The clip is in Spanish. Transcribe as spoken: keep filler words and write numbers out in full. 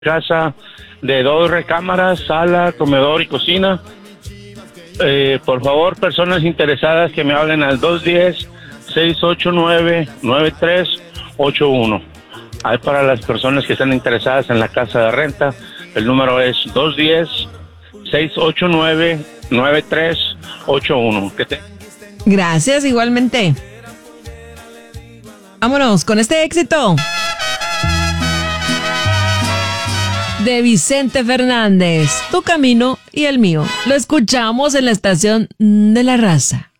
Casa de dos recámaras, sala, comedor y cocina. Eh, por favor, personas interesadas que me hablen al dos uno cero, seis ocho nueve, nueve tres ocho uno. Hay para las personas que están interesadas en la casa de renta. El número es dos uno cero, seis ocho nueve, nueve tres ocho uno. Que te... Gracias, igualmente. Vámonos con este éxito de Vicente Fernández, Tu camino y el mío. Lo escuchamos en la estación de La Raza.